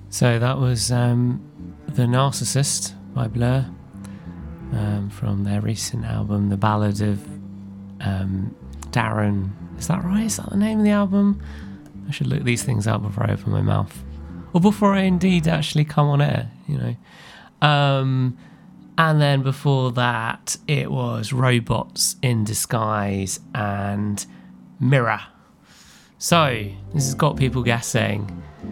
So that was The Narcissist by Blur, from their recent album, The Ballad of Darren. Is that right? Is that the name of the album? I should look these things up before I open my mouth. Or before I indeed actually come on air, you know. And then before that, it was Robots in Disguise and Mirror. So, this has got people guessing.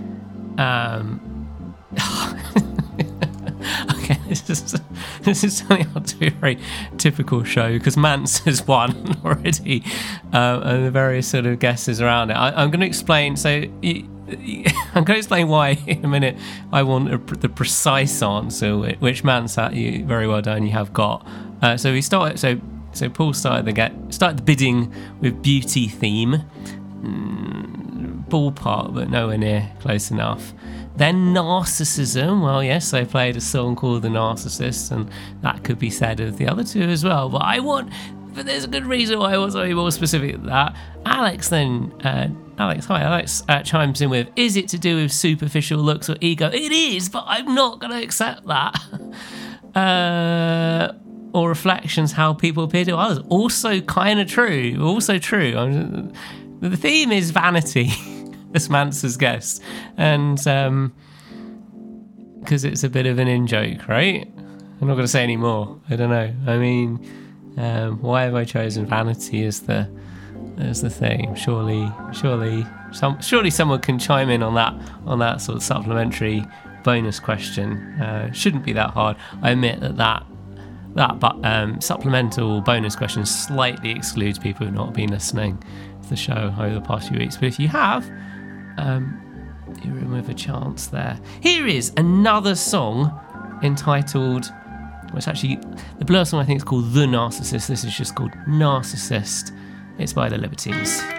Okay, this is turning out to be a very typical show because Mance has won already, and the various sort of guesses around it. I'm going to explain. So, I'm going to explain why in a minute. I want the precise answer, which Mance, you very well done. You have got. So we started. So Paul started the bidding with beauty theme. Ballpark, but nowhere near close enough. Then narcissism. Well, yes, they played a song called The Narcissist, and that could be said of the other two as well. But there's a good reason why I want to be more specific than that. Alex chimes in with, is it to do with superficial looks or ego? It is, but I'm not going to accept that. Or reflections, how people appear to others. Also kind of true. The theme is vanity, as Mance has guessed. And because it's a bit of an in-joke, right? I'm not going to say any more. I don't know. I mean, why have I chosen vanity as the theme? Surely someone can chime in on that sort of supplementary bonus question. Shouldn't be that hard. I admit that supplemental bonus question slightly excludes people who've not been listening to the show over the past few weeks. But if you have, you're in with a chance there. Here is another song entitled, well, it's actually, the Blur song I think is called The Narcissist. This is just called Narcissist. It's by The Libertines.